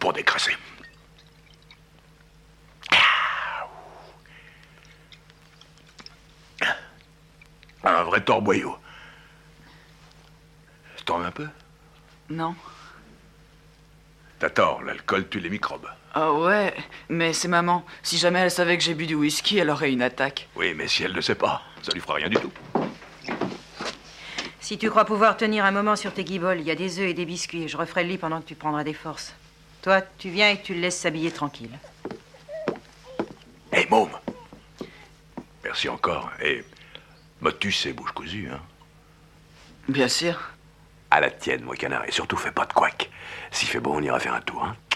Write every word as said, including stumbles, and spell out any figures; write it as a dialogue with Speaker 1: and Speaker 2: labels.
Speaker 1: pour décrasser. Un vrai torboyau. Tu t'en veux un peu?
Speaker 2: Non.
Speaker 1: T'as tort, l'alcool tue les microbes.
Speaker 2: Ah ouais, mais c'est maman. Si jamais elle savait que j'ai bu du whisky, elle aurait une attaque.
Speaker 1: Oui, mais si elle ne sait pas, ça lui fera rien du tout.
Speaker 3: Si tu crois pouvoir tenir un moment sur tes guiboles, il y a des œufs et des biscuits et je referai le lit pendant que tu prendras des forces. Toi, tu viens et tu le laisses s'habiller tranquille.
Speaker 1: Hé, hey, môme! Merci encore. Et Motus, c'est bouche cousue, hein?
Speaker 2: Bien sûr.
Speaker 1: À la tienne, moi, canard. Et surtout, fais pas de couac. S'il fait beau, on ira faire un tour, hein?